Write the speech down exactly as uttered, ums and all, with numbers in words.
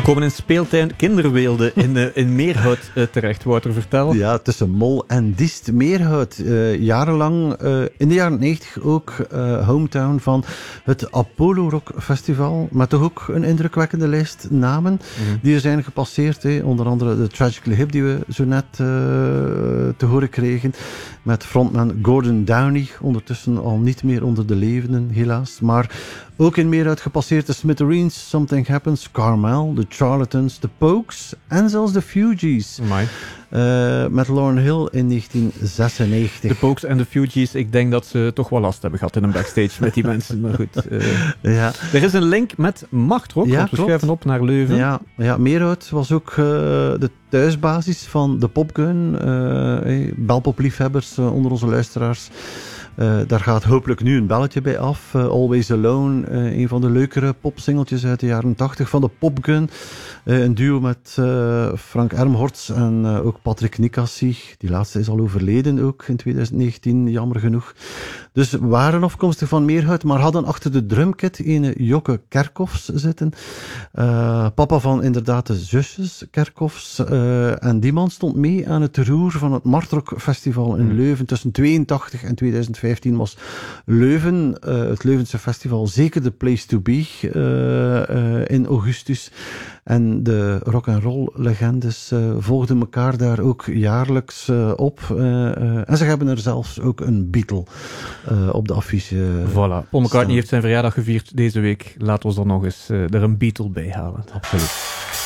komen in speeltuin Kinderweelde in, uh, in Meerhout uh, terecht. Wouter, vertel. Ja, tussen Mol en Diest. Meerhout, uh, jarenlang, uh, in de jaren negentig ook uh, hometown van het Apollo Rock Festival. Met toch ook een indrukwekkende lijst namen mm-hmm. die er zijn gepasseerd. Hè. Onder andere de Tragically Hip die we zo net uh, te horen kregen. Met frontman Gordon Downey, ondertussen al niet meer onder de levenden, helaas. Maar ook in Meerhout gepasseerd de Smithereens, Something Happens, Carmel, The Charlatans, The Pokes en zelfs The Fugees. Uh, met Lauryn Hill in negentien zesennegentig. De Pokes en de Fugees, ik denk dat ze toch wel last hebben gehad in een backstage met die mensen. Maar goed. Uh, ja. Er is een link met Machtrock, ja, want we schuiven op naar Leuven. Ja, ja, Meerhout was ook uh, de thuisbasis van de Popgun. Uh, hey, Belpop-liefhebbers uh, onder onze luisteraars. Uh, daar gaat hopelijk nu een belletje bij af. Uh, Always Alone, uh, een van de leukere popsingeltjes uit de jaren tachtig van de Popgun. Uh, een duo met uh, Frank Ermhorst en uh, ook Patrick Nicassi. Die laatste is al overleden ook in twintig negentien, jammer genoeg. Dus waren afkomstig van Meerhout, maar hadden achter de drumkit een Jokke Kerkhoffs zitten. Uh, papa van inderdaad de zusjes Kerkhoffs. Uh, en die man stond mee aan het roer van het Machtrock Festival in Leuven. Tussen tweeëntachtig en tweeduizend vijftien was Leuven, uh, het Leuvense festival, zeker de place to be uh, uh, in augustus. En de rock'n'roll legendes uh, volgden elkaar daar ook jaarlijks uh, op. Uh, uh, en ze hebben er zelfs ook een Beatle uh, op de affiche. Uh, voilà. Paul McCartney heeft zijn verjaardag gevierd deze week. Laten we er nog eens uh, er een Beatle bij halen. Absoluut.